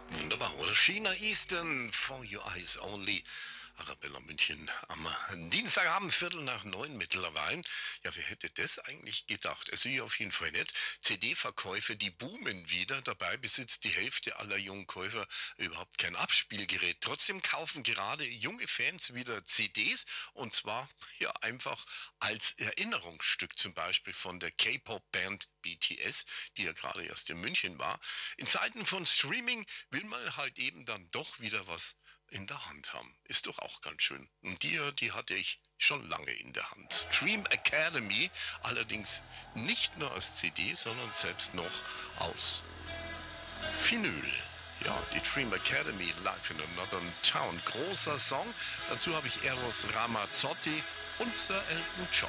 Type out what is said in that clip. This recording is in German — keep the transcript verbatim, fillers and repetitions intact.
Wunderbar, oder? China Eastern, For Your Eyes Only. Arabella München am Dienstagabend, Viertel nach neun mittlerweile. Ja, wer hätte das eigentlich gedacht? Also ich auf jeden Fall nicht. C D-Verkäufe, die boomen wieder. Dabei besitzt die Hälfte aller jungen Käufer überhaupt kein Abspielgerät. Trotzdem kaufen gerade junge Fans wieder C Ds und zwar ja einfach als Erinnerungsstück, zum Beispiel von der K-Pop-Band B T S, die ja gerade erst in München war. In Zeiten von Streaming will man halt eben dann doch wieder was in der Hand haben. Ist doch auch ganz schön. Und die, die hatte ich schon lange in der Hand. Stream Academy, allerdings nicht nur als C D, sondern selbst noch aus Vinyl. Ja, die Dream Academy Live in a Northern Town. Großer Song. Dazu habe ich Eros Ramazzotti und Sir Elton John.